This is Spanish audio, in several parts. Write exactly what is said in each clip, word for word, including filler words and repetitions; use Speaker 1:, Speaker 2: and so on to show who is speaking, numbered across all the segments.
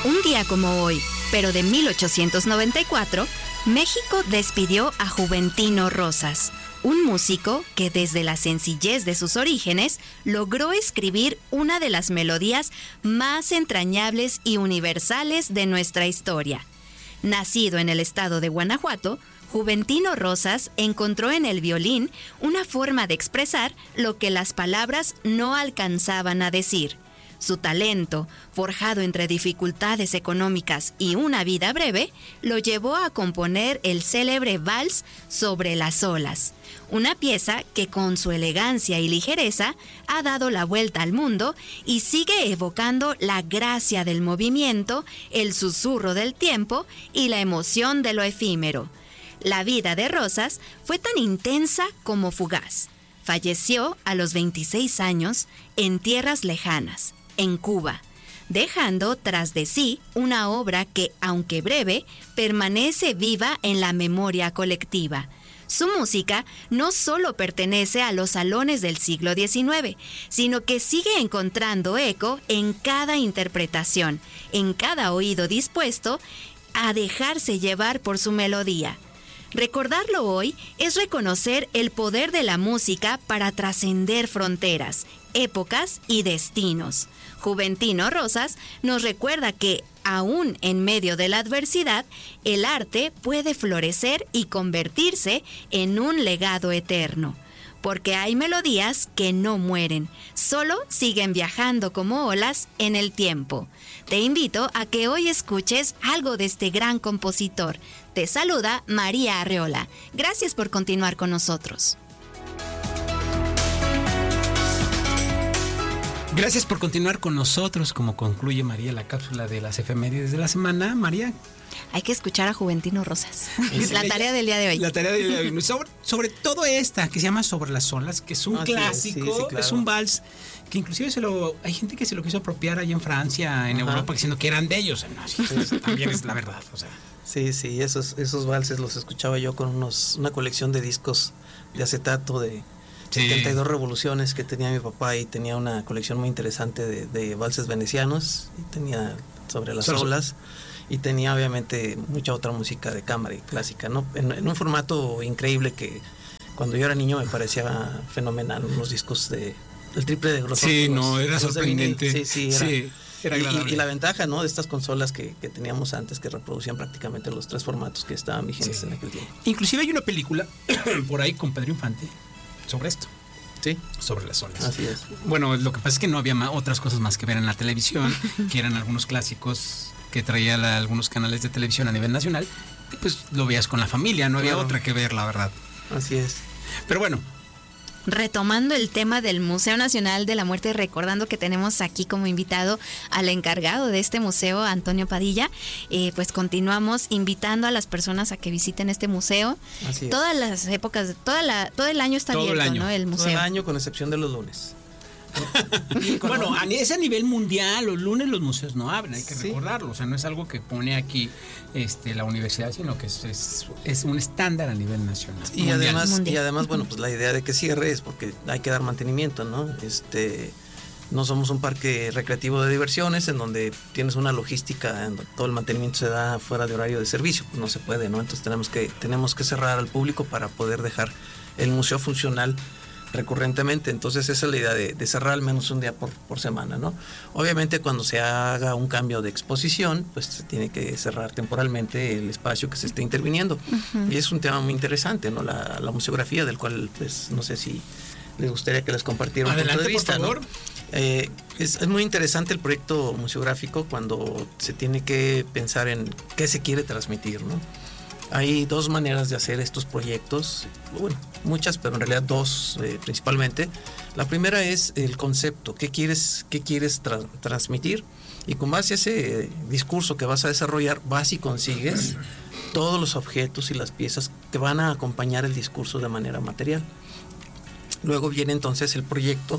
Speaker 1: Un día como hoy, pero de mil ochocientos noventa y cuatro, México despidió a Juventino Rosas, un músico que desde la sencillez de sus orígenes logró escribir una de las melodías más entrañables y universales de nuestra historia. Nacido en el estado de Guanajuato, Juventino Rosas encontró en el violín una forma de expresar lo que las palabras no alcanzaban a decir. Su talento, forjado entre dificultades económicas y una vida breve, lo llevó a componer el célebre Vals sobre las olas, una pieza que con su elegancia y ligereza ha dado la vuelta al mundo y sigue evocando la gracia del movimiento, el susurro del tiempo y la emoción de lo efímero. La vida de Rosas fue tan intensa como fugaz. Falleció a los veintiséis años en tierras lejanas, en Cuba, dejando tras de sí una obra que, aunque breve, permanece viva en la memoria colectiva. Su música no solo pertenece a los salones del siglo diecinueve, sino que sigue encontrando eco en cada interpretación, en cada oído dispuesto a dejarse llevar por su melodía. Recordarlo hoy es reconocer el poder de la música para trascender fronteras, épocas y destinos. Juventino Rosas nos recuerda que, aún en medio de la adversidad, el arte puede florecer y convertirse en un legado eterno. Porque hay melodías que no mueren, solo siguen viajando como olas en el tiempo. Te invito a que hoy escuches algo de este gran compositor. Te saluda María Arreola. Gracias por continuar con nosotros.
Speaker 2: Gracias por continuar con nosotros, como concluye María la cápsula de las efemérides de la semana. María.
Speaker 1: Hay que escuchar a Juventino Rosas. Es la tarea del día de hoy.
Speaker 2: La tarea del día de hoy. Sobre, sobre todo esta, que se llama Sobre las olas, que es un ah, clásico, sí, sí, sí, claro. Es un vals, que inclusive se lo, hay gente que se lo quiso apropiar allá en Francia, en Ajá. Europa, diciendo que eran de ellos. No, sí, sí. También es la verdad, o sea.
Speaker 3: Sí, sí, esos, esos valses los escuchaba yo con unos, una colección de discos de acetato de sí. setenta y dos revoluciones que tenía mi papá, y tenía una colección muy interesante de, de valses venecianos, y tenía Sobre las Sobre olas, y tenía obviamente mucha otra música de cámara y clásica, ¿no? En, en un formato increíble que cuando yo era niño me parecía fenomenal, unos discos de el triple de grosor.
Speaker 2: Sí, no, era sorprendente.
Speaker 3: Sí, sí, era, sí,
Speaker 2: era
Speaker 3: y, y, y la ventaja, ¿no?, de estas consolas que, que teníamos antes, que reproducían prácticamente los tres formatos que estaban vigentes sí. en aquel tiempo.
Speaker 2: Inclusive hay una película por ahí con Pedro Infante sobre esto.
Speaker 3: Sí.
Speaker 2: Sobre las olas.
Speaker 3: Así es.
Speaker 2: Bueno, lo que pasa es que no había más, otras cosas más que ver en la televisión, que eran algunos clásicos que traía la, algunos canales de televisión a nivel nacional, y pues lo veías con la familia, no había claro. otra que ver, la verdad.
Speaker 3: Así es.
Speaker 2: Pero bueno.
Speaker 1: Retomando el tema del Museo Nacional de la Muerte, recordando que tenemos aquí como invitado al encargado de este museo, Antonio Padilla, eh, pues continuamos invitando a las personas a que visiten este museo.
Speaker 3: Así es.
Speaker 1: Todas las épocas, toda la, todo el año está
Speaker 2: todo
Speaker 1: abierto,
Speaker 2: el año.
Speaker 1: ¿no? El museo.
Speaker 3: Todo el año, con excepción de los lunes.
Speaker 2: Bueno, es a nivel mundial, los lunes los museos no abren, hay que sí. recordarlo, o sea, no es algo que pone aquí este, la universidad, sino que es, es, es un estándar a nivel nacional.
Speaker 3: Y mundial. además, mundial. y además, bueno, pues la idea de que cierre es porque hay que dar mantenimiento, ¿no? Este, no somos un parque recreativo de diversiones en donde tienes una logística, en donde todo el mantenimiento se da fuera de horario de servicio, pues no se puede, ¿no? Entonces tenemos que, tenemos que cerrar al público para poder dejar el museo funcional recurrentemente. Entonces esa es la idea de, de cerrar al menos un día por, por semana, ¿no? Obviamente cuando se haga un cambio de exposición, pues se tiene que cerrar temporalmente el espacio que se esté interviniendo. Uh-huh. Y es un tema muy interesante, ¿no? La, la museografía, del cual pues no sé si les gustaría que les compartiera un
Speaker 2: Adelante,
Speaker 3: punto de vista,
Speaker 2: por favor.
Speaker 3: ¿no? Eh, es, es muy interesante el proyecto museográfico cuando se tiene que pensar en qué se quiere transmitir, ¿no? Hay dos maneras de hacer estos proyectos, bueno, muchas, pero en realidad dos eh, principalmente. La primera es el concepto, qué quieres, qué quieres tra- transmitir, y con base a ese discurso que vas a desarrollar, vas y consigues todos los objetos y las piezas que van a acompañar el discurso de manera material. Luego viene entonces el proyecto,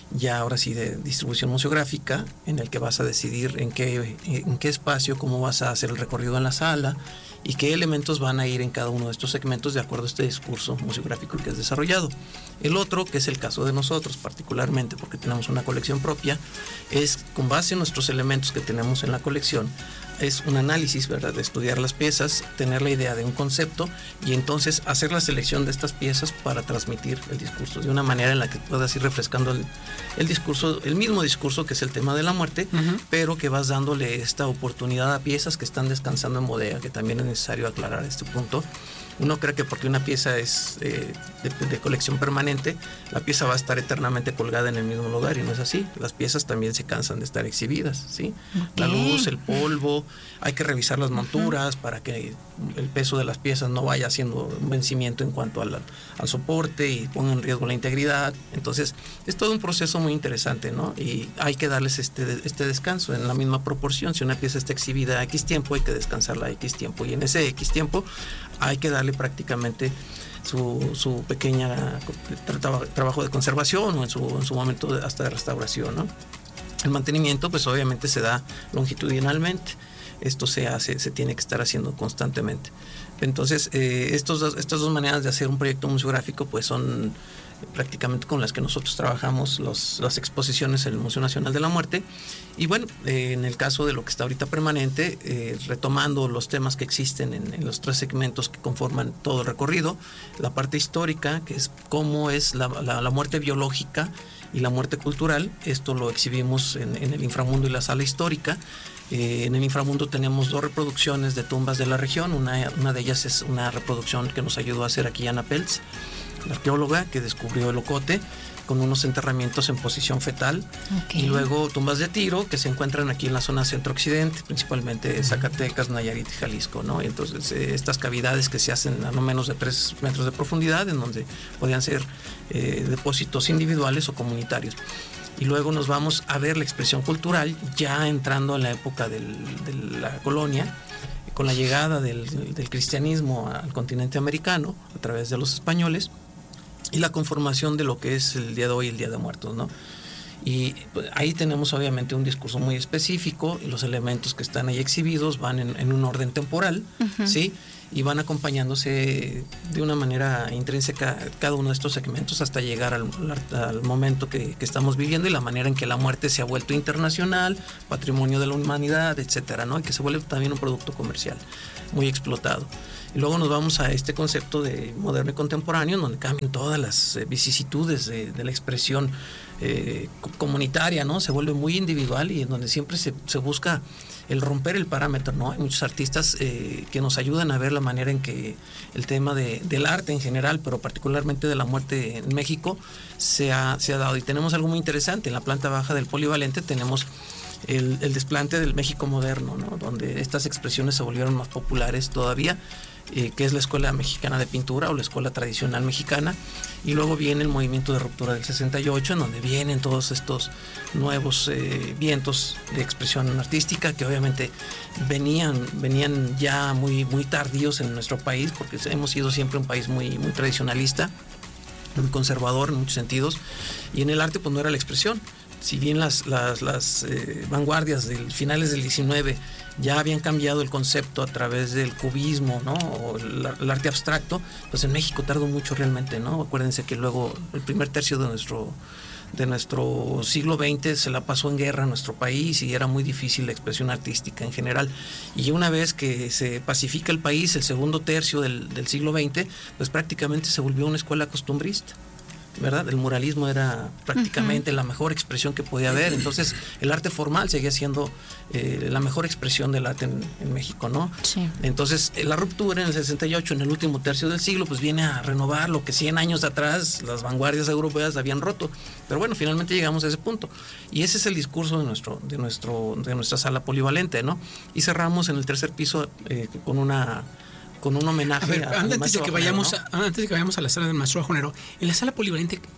Speaker 3: ya ahora sí de distribución museográfica, en el que vas a decidir en qué, en qué espacio, cómo vas a hacer el recorrido en la sala y qué elementos van a ir en cada uno de estos segmentos de acuerdo a este discurso museográfico que has desarrollado. El otro, que es el caso de nosotros particularmente, porque tenemos una colección propia, es con base en nuestros elementos que tenemos en la colección, es un análisis, ¿verdad?, de estudiar las piezas, tener la idea de un concepto y entonces hacer la selección de estas piezas para transmitir el discurso de una manera en la que puedas ir refrescando el, el discurso, el mismo discurso que es el tema de la muerte, uh-huh. pero que vas dándole esta oportunidad a piezas que están descansando en bodega, que también es necesario aclarar este punto. Uno cree que porque una pieza es eh, de, de colección permanente, la pieza va a estar eternamente colgada en el mismo lugar, y no es así. Las piezas también se cansan de estar exhibidas, ¿sí? Okay. La luz, el polvo, hay que revisar las monturas uh-huh. para que el peso de las piezas no vaya haciendo un vencimiento en cuanto al, al soporte y ponga en riesgo la integridad. Entonces, es todo un proceso muy interesante, ¿no? Y hay que darles este, este descanso en la misma proporción. Si una pieza está exhibida a X tiempo, hay que descansarla a X tiempo, y en ese X tiempo hay que darle prácticamente su, su pequeña tra- trabajo de conservación o en su, en su momento de, hasta de restauración, ¿no? El mantenimiento pues obviamente se da longitudinalmente, esto se hace, se tiene que estar haciendo constantemente. Entonces eh, estos dos, estas dos maneras de hacer un proyecto museográfico pues son prácticamente con las que nosotros trabajamos los, las exposiciones en el Museo Nacional de la Muerte. Y bueno, eh, en el caso de lo que está ahorita permanente, eh, retomando los temas que existen en, en los tres segmentos que conforman todo el recorrido, la parte histórica, que es cómo es la, la, la muerte biológica y la muerte cultural. Esto lo exhibimos en, en el inframundo y la sala histórica. Eh, en el inframundo tenemos dos reproducciones de tumbas de la región. Una, una de ellas es una reproducción que nos ayudó a hacer aquí Ana Peltz, la arqueóloga que descubrió el ocote, con unos enterramientos en posición fetal. Okay. Y luego tumbas de tiro que se encuentran aquí en la zona centro-occidente, principalmente Zacatecas, Nayarit y Jalisco, ¿no? Y entonces eh, estas cavidades que se hacen a no menos de tres metros de profundidad, en donde podían ser eh, depósitos individuales o comunitarios. Y luego nos vamos a ver la expresión cultural ya entrando en la época del, de la colonia, con la llegada del, del cristianismo al continente americano a través de los españoles y la conformación de lo que es el día de hoy, el Día de Muertos, ¿no? Y pues, ahí tenemos obviamente un discurso muy específico, y los elementos que están ahí exhibidos van en, en un orden temporal, uh-huh. ¿sí? Y van acompañándose de una manera intrínseca cada uno de estos segmentos hasta llegar al, al momento que, que estamos viviendo, y la manera en que la muerte se ha vuelto internacional, patrimonio de la humanidad, etcétera, ¿no? Y que se vuelve también un producto comercial muy explotado. Y luego nos vamos a este concepto de moderno y contemporáneo, en donde cambian todas las eh, vicisitudes de, de la expresión eh, comunitaria, ¿no? Se vuelve muy individual, y en donde siempre se, se busca el romper el parámetro, ¿no? Hay muchos artistas eh, que nos ayudan a ver la manera en que el tema de, del arte en general, pero particularmente de la muerte en México, se ha, se ha dado. Y tenemos algo muy interesante. En la planta baja del Polivalente tenemos el, el desplante del México moderno, ¿no? Donde estas expresiones se volvieron más populares todavía, eh, que es la Escuela Mexicana de Pintura o la Escuela Tradicional Mexicana. Y luego viene el movimiento de ruptura del sesenta y ocho, en donde vienen todos estos nuevos eh, vientos de expresión artística que obviamente venían, venían ya muy, muy tardíos en nuestro país, porque hemos sido siempre un país muy, muy tradicionalista, muy conservador en muchos sentidos, y en el arte pues no era la expresión. Si bien las, las, las eh, vanguardias de finales del diecinueve ya habían cambiado el concepto a través del cubismo, ¿no? O el, el arte abstracto, pues en México tardó mucho realmente, ¿no? Acuérdense que luego el primer tercio de nuestro, de nuestro siglo veinte se la pasó en guerra en nuestro país, y era muy difícil la expresión artística en general. Y una vez que se pacifica el país, el segundo tercio del, del siglo veinte, pues prácticamente se volvió una escuela costumbrista, ¿verdad? El muralismo era prácticamente uh-huh. la mejor expresión que podía haber. Entonces el arte formal seguía siendo eh, la mejor expresión del arte en, en México, ¿no?
Speaker 1: Sí.
Speaker 3: Entonces la ruptura en el sesenta y ocho, en el último tercio del siglo, pues viene a renovar lo que cien años atrás las vanguardias europeas habían roto. Pero bueno, finalmente llegamos a ese punto, y ese es el discurso de nuestro de nuestro de nuestra sala polivalente, ¿no? Y cerramos en el tercer piso eh, con una con un homenaje.
Speaker 2: A ver,
Speaker 3: a,
Speaker 2: antes, de que vayamos
Speaker 3: ¿no?
Speaker 2: a, antes de que vayamos a la sala del maestro Bajonero, en la sala polivalente,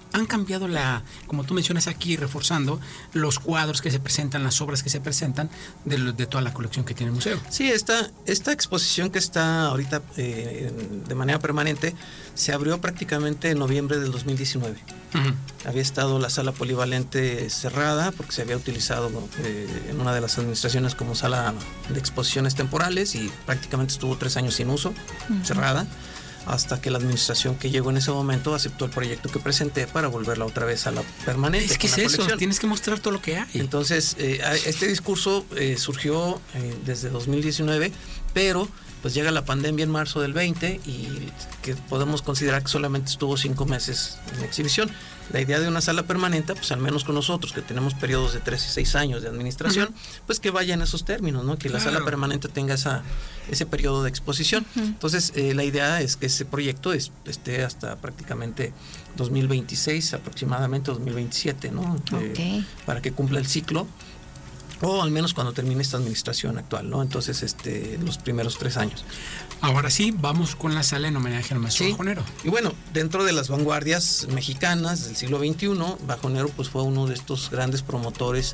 Speaker 2: han cambiado la, como tú mencionas aquí, reforzando los cuadros que se presentan, las obras que se presentan de, de toda la colección que tiene el museo.
Speaker 3: Sí, esta, esta exposición que está ahorita eh, de manera permanente se abrió prácticamente en noviembre del dos mil diecinueve. Uh-huh. Había estado la sala polivalente cerrada porque se había utilizado eh, en una de las administraciones como sala de exposiciones temporales y prácticamente estuvo tres años sin uso, uh-huh. cerrada, hasta que la administración que llegó en ese momento aceptó el proyecto que presenté para volverla otra vez a la permanente.
Speaker 2: Es que es eso, tienes que mostrar todo lo que hay.
Speaker 3: Entonces, eh, este discurso eh, surgió eh, desde dos mil diecinueve, pero pues llega la pandemia en marzo del veinte y que podemos considerar que solamente estuvo cinco meses en exhibición. La idea de una sala permanente, pues al menos con nosotros que tenemos periodos de tres y seis años de administración, uh-huh. pues que vaya en esos términos, ¿no? Que claro. la sala permanente tenga esa, ese periodo de exposición. Uh-huh. Entonces, eh, la idea es que ese proyecto es, esté hasta prácticamente dos mil veintiséis, aproximadamente dos mil veintisiete, ¿no? Okay. Eh, para que cumpla el ciclo. O al menos cuando termine esta administración actual, ¿no? Entonces, este, los primeros tres años.
Speaker 2: Ahora sí, vamos con la sala en homenaje al maestro sí. Bajonero.
Speaker 3: Y bueno, dentro de las vanguardias mexicanas del siglo veintiuno, Bajonero pues fue uno de estos grandes promotores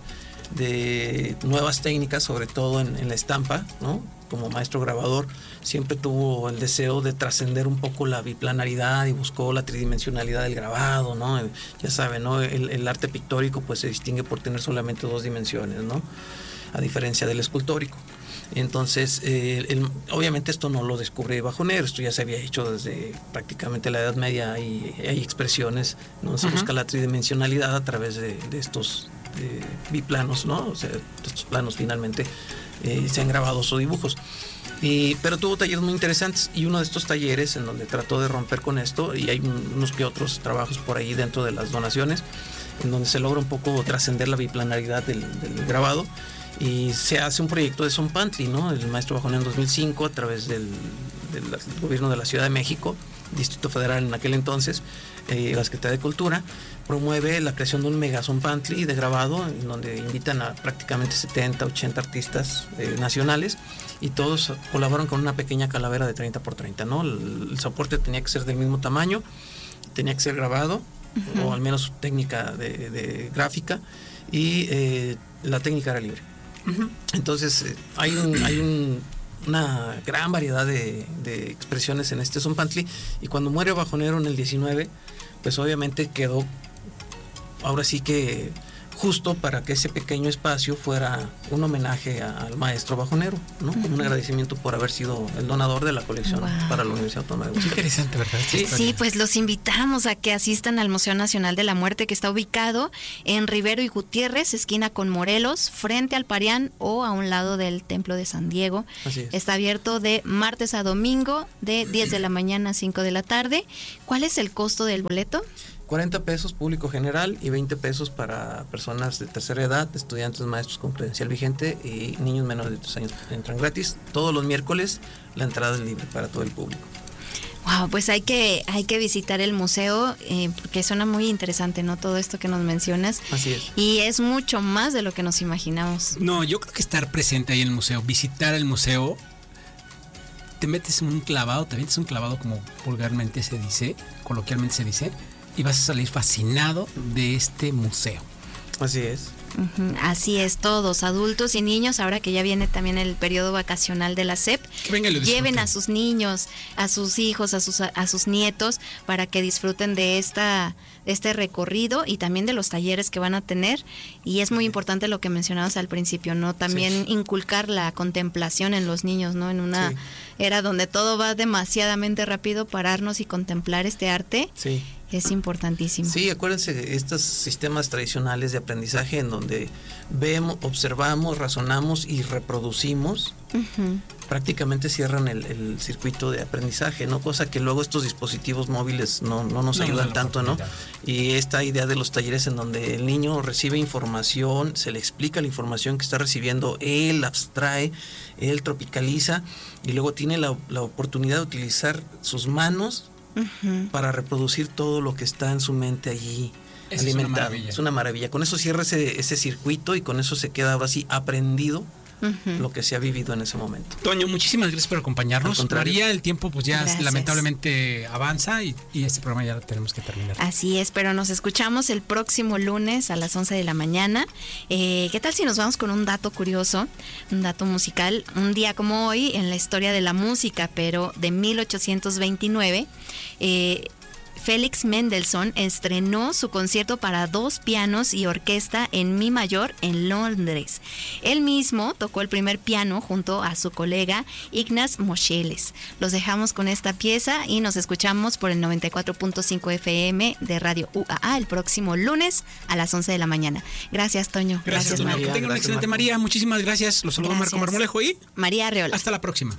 Speaker 3: de nuevas técnicas, sobre todo en, en la estampa, ¿no? Como maestro grabador, siempre tuvo el deseo de trascender un poco la biplanaridad y buscó la tridimensionalidad del grabado, ¿no? Ya saben, ¿no? El, el arte pictórico pues se distingue por tener solamente dos dimensiones, ¿no? A diferencia del escultórico. Entonces, eh, el, obviamente esto no lo descubre Bajonero, esto ya se había hecho desde prácticamente la Edad Media y hay expresiones, ¿no? Se uh-huh. busca la tridimensionalidad a través de, de estos de biplanos, ¿no? O sea, estos planos finalmente eh, se han grabado sus dibujos. Y, pero tuvo talleres muy interesantes y uno de estos talleres en donde trató de romper con esto, y hay unos que otros trabajos por ahí dentro de las donaciones, en donde se logra un poco trascender la biplanaridad del, del grabado. Y se hace un proyecto de Zompantli, ¿no? El maestro Bajonero en dos mil cinco a través del, del, del gobierno de la Ciudad de México, Distrito Federal en aquel entonces, eh, la Secretaría de Cultura, promueve la creación de un mega Zompantli de grabado, en donde invitan a prácticamente setenta, ochenta artistas eh, nacionales y todos colaboran con una pequeña calavera de treinta por treinta, ¿no? El, el soporte tenía que ser del mismo tamaño, tenía que ser grabado, uh-huh. o al menos técnica de, de gráfica, y eh, la técnica era libre. Uh-huh. Entonces eh, hay un, hay un, una gran variedad de, de expresiones en este Zompantli, y cuando muere Bajonero en el diecinueve, pues obviamente quedó ahora sí que justo para que ese pequeño espacio fuera un homenaje a, al maestro Bajonero, ¿no? Como uh-huh. un agradecimiento por haber sido el donador de la colección wow. para la Universidad Autónoma de Guadalajara.
Speaker 2: Qué interesante, ¿verdad?
Speaker 1: Sí, sí, pues los invitamos a que asistan al Museo Nacional de la Muerte, que está ubicado en Rivero y Gutiérrez, esquina con Morelos, frente al Parián o a un lado del Templo de San Diego.
Speaker 3: Así es.
Speaker 1: Está abierto de martes a domingo, de diez de la mañana a cinco de la tarde. ¿Cuál es el costo del boleto?
Speaker 3: cuarenta pesos público general y veinte pesos para personas de tercera edad, estudiantes, maestros con credencial vigente y niños menores de tres años entran gratis. Todos los miércoles la entrada es libre para todo el público.
Speaker 1: Wow, pues hay que hay que visitar el museo eh, porque suena muy interesante, ¿no? Todo esto que nos mencionas.
Speaker 3: Así es.
Speaker 1: Y es mucho más de lo que nos imaginamos.
Speaker 2: No, yo creo que estar presente ahí en el museo, visitar el museo, te metes un clavado, te metes un clavado como vulgarmente se dice, coloquialmente se dice, y vas a salir fascinado de este museo.
Speaker 3: Así es.
Speaker 1: Uh-huh. Así es, todos, adultos y niños, ahora que ya viene también el periodo vacacional de la S E P,
Speaker 2: venga,
Speaker 1: lleven a sus niños, a sus hijos, a sus a sus nietos, para que disfruten de esta este recorrido y también de los talleres que van a tener. Y es muy importante lo que mencionabas al principio, ¿no? También sí. inculcar la contemplación en los niños, ¿no? En una sí. era donde todo va demasiadamente rápido, pararnos y contemplar este arte.
Speaker 3: Sí.
Speaker 1: Es importantísimo.
Speaker 3: Sí, acuérdense de estos sistemas tradicionales de aprendizaje en donde vemos, observamos, razonamos y reproducimos, uh-huh. prácticamente cierran el, el circuito de aprendizaje, ¿no? Cosa que luego estos dispositivos móviles no, no nos no, ayudan no tanto, ¿no? Y esta idea de los talleres en donde el niño recibe información, se le explica la información que está recibiendo, él abstrae, él tropicaliza y luego tiene la, la oportunidad de utilizar sus manos uh-huh. para reproducir todo lo que está en su mente allí
Speaker 2: es
Speaker 3: alimentado.
Speaker 2: Es una,
Speaker 3: es una maravilla. Con eso cierra ese, ese circuito y con eso se queda ahora sí aprendido uh-huh. lo que se ha vivido en ese momento.
Speaker 2: Toño, muchísimas gracias por acompañarnos. María, el tiempo pues ya gracias. lamentablemente avanza y, y este programa ya lo tenemos que terminar.
Speaker 1: Así es, pero nos escuchamos el próximo lunes a las once de la mañana. Eh, ¿Qué tal si nos vamos con un dato curioso, un dato musical? Un día como hoy en la historia de la música, pero de mil ochocientos veintinueve, eh, Félix Mendelssohn estrenó su concierto para dos pianos y orquesta en mi mayor en Londres. Él mismo tocó el primer piano junto a su colega Ignaz Moscheles. Los dejamos con esta pieza y nos escuchamos por el noventa y cuatro punto cinco F M de Radio U A A el próximo lunes a las once de la mañana. Gracias, Toño.
Speaker 2: Gracias,
Speaker 1: gracias
Speaker 2: Toño.
Speaker 1: María.
Speaker 2: Que tengan una excelente
Speaker 3: Marco.
Speaker 2: María. Muchísimas gracias. Los saludo Marco Marmolejo y
Speaker 1: María Arreola.
Speaker 2: Hasta la próxima.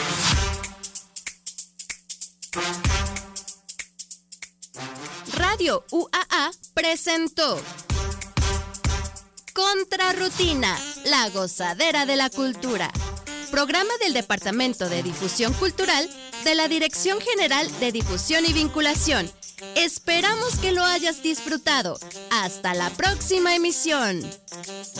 Speaker 1: Radio U A A presentó Contrarrutina, la gozadera de la cultura. Programa del Departamento de Difusión Cultural de la Dirección General de Difusión y Vinculación. Esperamos que lo hayas disfrutado. Hasta la próxima emisión.